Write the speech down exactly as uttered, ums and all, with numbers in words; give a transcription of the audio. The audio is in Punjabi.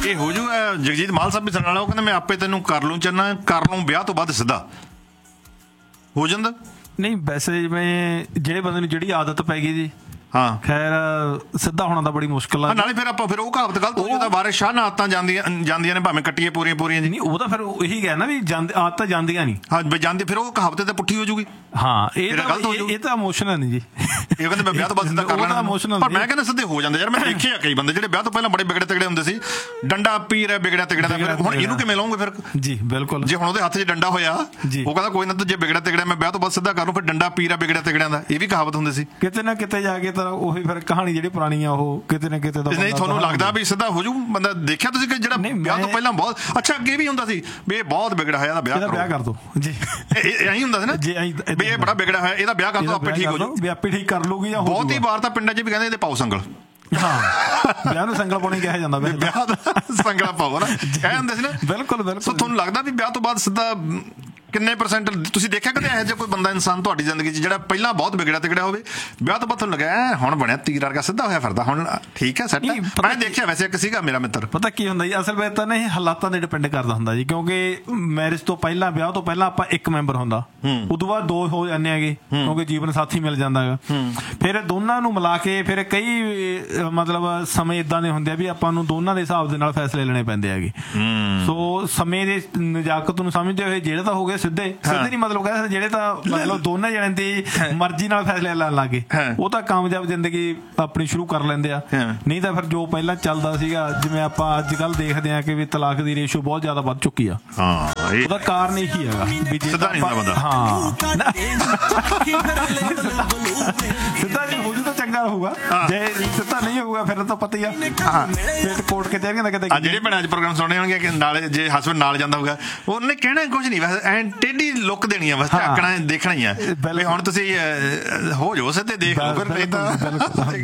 ਇਹ ਹੋ ਜੂ। ਜਗਜੀਤ ਮਾਲ ਸਾਹਿਬ ਵੀ ਸਾਡੇ ਨਾਲ, ਉਹ ਕਹਿੰਦੇ ਮੈਂ ਆਪੇ ਤੈਨੂੰ ਕਰ ਲੂੰ ਚੰਨਾ, ਕਰ ਲੂੰ ਵਿਆਹ ਤੋਂ ਬਾਅਦ ਸਿੱਧਾ ਹੋ ਜਾਂਦਾ। ਨਹੀਂ ਵੈਸੇ ਜਿਵੇਂ ਜਿਹੜੇ ਬੰਦੇ ਨੂੰ ਜਿਹੜੀ ਆਦਤ ਪੈ ਗਈ ਜੀ, ਹਾਂ ਖੈਰ ਸਿੱਧਾ ਹੋਣਾ ਤਾਂ ਬੜੀ ਮੁਸ਼ਕਿਲ ਆ। ਨਾਲੇ ਫਿਰ ਆਪਾਂ ਫਿਰ ਉਹ ਕਹਾਵਤ ਗਲਤ ਹੋ ਜਾਂਦਾ, ਵਾਰਿਸ ਸ਼ਾਹ ਨਾਲ ਆਦਤਾਂ ਜਾਂਦੀਆਂ ਜਾਂਦੀਆਂ ਨੇ ਭਾਵੇਂ ਕੱਟੀਏ ਪੂਰੀਆਂ ਪੂਰੀਆਂ ਜੀ। ਨਹੀਂ ਉਹ ਤਾਂ ਫਿਰ ਇਹੀ ਗਿਆ ਨਾ ਵੀ ਆਦਤਾਂ ਜਾਂਦੀਆਂ ਨਹੀਂ। ਹਾਂ ਜਾਂਦੀ, ਫਿਰ ਉਹ ਕਹਾਵਤ ਤਾਂ ਪੁੱਠੀ ਹੋ ਜੂਗੀ। ਹਾਂ ਇਹ ਤਾਂ ਇਹ ਤਾਂ ਇਮੋਸ਼ਨਲ ਨਹੀਂ ਜੀ। ਇਹ ਕਹਿੰਦੇ ਮੈਂ ਵਿਆਹ ਤੋਂ ਬਾਅਦ ਸਿੱਧਾ ਕਰ ਲੈਣਾ, ਪਰ ਮੈਂ ਕਹਿੰਦਾ ਸਿੱਧੇ ਹੋ ਜਾਂਦੇ ਯਾਰ। ਮੈਂ ਦੇਖਿਆ ਕਈ ਬੰਦੇ ਜਿਹੜੇ ਵਿਆਹ ਤੋਂ ਪਹਿਲਾਂ ਬੜੇ ਵਿਗੜੇ ਤਗੜੇ ਹੁੰਦੇ ਸੀ, ਡੰਡਾ ਪੀ ਰਿਹਾ ਵਿਗੜਿਆ ਤਗੜਿਆ ਦਾ, ਫਿਰ ਹੁਣ ਇਹਨੂੰ ਕਿਵੇਂ ਲਾਉਂਗੇ ਫਿਰ? ਜੀ ਬਿਲਕੁਲ। ਜੇ ਹੁਣ ਉਹਦੇ ਹੱਥ 'ਚ ਡੰਡਾ ਹੋਇਆ, ਉਹ ਕਹਿੰਦਾ ਕੋਈ ਨਾ ਜੇ ਵਿਗੜਿਆ ਤਗੜਿਆ ਮੈਂ ਵਿਆਹ ਤੋਂ ਬਾਅਦ ਸਿੱਧਾ ਕਰ ਲੂੰ, ਫਿਰ ਡੰਡਾ ਪੀ ਰਿਹਾ ਵਿਗੜਿਆ ਤਗੜਿਆਂ ਦਾ। ਇਹ ਵੀ ਕਹਾਵਤ ਹੁੰਦੀ ਸੀ। ਕਿਤੇ ਨਾ ਕਿਤੇ ਜਾ ਕੇ ਤਾਂ ਉਹੀ ਫਿਰ ਕਹਾਣੀ ਜਿਹੜੀ ਪੁਰਾਣੀ ਆ ਉਹ ਕਿਤੇ ਨਾ ਕਿਤੇ। ਨਹੀਂ ਤੁਹਾਨੂੰ ਲੱਗਦਾ ਵੀ ਸਿੱਧਾ ਹੋ ਜੂ ਬੰਦਾ? ਦੇਖਿਆ ਤੁਸੀਂ ਕਿ ਜਿਹੜਾ ਵਿਆਹ ਤੋਂ ਪਹਿਲਾਂ ਬਹੁਤ ਅੱਛਾ ਅੱਗੇ ਵੀ ਹੁੰਦਾ ਸੀ ਵੀ ਇਹ ਬਹੁਤ ਵਿਗੜਾ ਹੋਇਆ, ਇਹਦਾ ਵਿਆਹ ਕਰ ਦੋ ਜੀ, ਐਂ ਹੁੰਦਾ ਸੀ ਨਾ ਵੀ ਇਹ ਬੜਾ ਵਿਗੜਾ ਹੋਇਆ, ਇਹਦਾ ਵਿਆਹ ਕਰ ਦੋ ਆਪੇ ਠੀਕ ਹੋ ਜੂ, ਵੀ ਆਪੇ ਠੀਕ ਕਰ ਲੂਗੀ। ਜਾਂ ਬਹੁਤ ਹੀ ਵਾਰ ਤਾਂ ਪਿੰਡਾਂ 'ਚ ਵੀ ਕਹਿੰਦੇ ਇਹਦੇ ਪਾਓ ਸੰਗਲ। ਹਾਂ ਵਿਆਹ ਨੂੰ ਸੰਗਲ ਪਾਉਣੀ ਕਿਹਾ ਜਾਂਦਾ, ਵਿਆਹ ਦਾ ਸੰਗਲਾ ਪਾਓ ਨਾ ਕਹਿ ਹੁੰਦੇ ਸੀ ਨਾ। ਬਿਲਕੁਲ ਬਿਲਕੁਲ। ਸੋ ਤੁਹਾਨੂੰ ਲੱਗਦਾ ਵੀ ਵਿਆਹ ਤੋਂ ਬਾਅਦ ਸਿੱਧਾ ਕਿੰਨੇ ਪਰਸੈਂਟ ਤੁਸੀਂ ਦੇਖਿਆ ਕਦੇ ਇਹੋ ਜਿਹਾ ਕੋਈ ਬੰਦਾ ਇਨਸਾਨ ਤੁਹਾਡੀ ਜ਼ਿੰਦਗੀ 'ਚ ਜਿਹੜਾ ਪਹਿਲਾਂ ਬਹੁਤ ਵਿਗੜਿਆ ਤਿਗੜਿਆ ਹੋਵੇ, ਵਿਆਹ ਤੋਂ ਬਾਅਦ ਤੁਹਾਨੂੰ ਲੱਗਿਆ ਹੁਣ ਬਣਿਆ ਤੀਰ ਵਰਗਾ ਸਿੱਧਾ ਹੋਇਆ ਫਿਰਦਾ, ਹੁਣ ਠੀਕ ਹੈ ਸੈੱਟ? ਮੈਂ ਦੇਖਿਆ ਵੈਸੇ ਇੱਕ ਸੀਗਾ ਮੇਰਾ ਮਿੱਤਰ। ਪਤਾ ਕੀ ਹੁੰਦਾ ਜੀ ਅਸਲ ਵਿੱਚ ਤਾਂ ਨਾ ਇਹ ਹਾਲਾਤਾਂ 'ਤੇ ਡਿਪੈਂਡ ਕਰਦਾ ਹੁੰਦਾ ਜੀ, ਕਿਉਂਕਿ ਮੈਰਿਜ ਤੋਂ ਪਹਿਲਾਂ ਵਿਆਹ ਤੋਂ ਪਹਿਲਾਂ ਆਪਾਂ ਇੱਕ ਮੈਂਬਰ ਹੁੰਦਾ, ਉਦੋਂ ਬਾਅਦ ਦੋ ਹੋ ਜਾਂਦੇ ਹੈਗੇ ਕਿਉਂਕਿ ਜੀਵਨ ਸਾਥੀ ਮਿਲ ਜਾਂਦਾ ਹੈਗਾ। ਫਿਰ ਦੋਨਾਂ ਨੂੰ ਮਿਲਾ ਕੇ ਫਿਰ ਕਈ ਮਤਲਬ ਸਮੇਂ ਇੱਦਾਂ ਦੇ ਹੁੰਦੇ ਆ ਵੀ ਆਪਾਂ ਨੂੰ ਦੋਨਾਂ ਦੇ ਹਿਸਾਬ ਦੇ ਨਾਲ ਫੈਸਲੇ ਲੈਣੇ ਪੈਂਦੇ ਹੈਗੇ। ਸੋ ਸਮੇਂ ਦੇ ਨਜ਼ਾਕਤ ਨੂੰ ਸਮਝਦੇ ਹੋਏ ਜਿਹੜੇ ਤਾਂ ਹੋ ਗਏ ਸਿੱਧੇ ਸਿੱਧੇ ਨਹੀਂ ਮਤਲਬ ਕਹਿੰਦੇ ਜਿਹੜੇ ਤਾਂ ਮਤਲਬ ਦੋਨੇ ਜਣੇ ਦੀ ਮਰਜ਼ੀ ਨਾਲ ਫੈਸਲੇ ਲੈਣ ਲੱਗ ਗਏ, ਉਹ ਤਾਂ ਕਾਮਯਾਬ ਜ਼ਿੰਦਗੀ ਆਪਣੀ ਸ਼ੁਰੂ ਕਰ ਲੈਂਦੇ ਆ। ਨਹੀਂ ਤਾਂ ਫਿਰ ਜੋ ਪਹਿਲਾਂ ਚੱਲਦਾ ਸੀਗਾ, ਜਿਵੇਂ ਆਪਾਂ ਅੱਜ ਕੱਲ੍ਹ ਦੇਖਦੇ ਹਾਂ ਕਿ ਵੀ ਤਲਾਕ ਦੀ ਰੇਸ਼ੋ ਬਹੁਤ ਜ਼ਿਆਦਾ ਵੱਧ ਚੁੱਕੀ ਆ, ਉਹਦਾ ਕਾਰਨ ਇਹੀ ਹੈਗਾ ਵੀ ਸਿੱਧਾ ਨਹੀਂ ਹੁੰਦਾ ਬੰਦਾ। ਹਾਂ ਸਿੱਧਾ ਜੇ ਹੋ ਜੂ ਤਾਂ ਚੰਗਾ ਰਹੂਗਾ, ਜੇ ਸਿੱਧਾ ਨਹੀਂ ਹੋਊਗਾ ਫਿਰ ਤਾਂ ਪਤਾ ਹੀ ਆ ਫਿਰ ਕੋਰਟ ਕਚਹਿਰੀਆਂ ਦਾ ਕਿਤੇ। ਜਿਹੜੇ ਭੈਣਾਂ ਅੱਜ ਪ੍ਰੋਗਰਾਮ ਸੁਣਨੇ ਹੋਣਗੇ ਕਿ ਨਾਲੇ ਜੇ ਹਸਬੈਂਡ ਨਾਲ ਜਾਂਦਾ ਹੋਊਗਾ ਉਹਨੇ ਕਹਿਣਾ ਕੁਝ ਨਹੀਂ, ਵੈਸੇ ਐਂ ਟੇਢੀ ਲੁੱਕ ਦੇਣੀ ਆ, ਬਸ ਝਾਕਣਾ ਦੇਖਣਾ ਹੀ ਆ ਵੀ ਹੁਣ ਤੁਸੀਂ ਹੋ ਜਾਓ ਸਿੱਧੇ ਦੇਖ ਲਓ ਫਿਰ।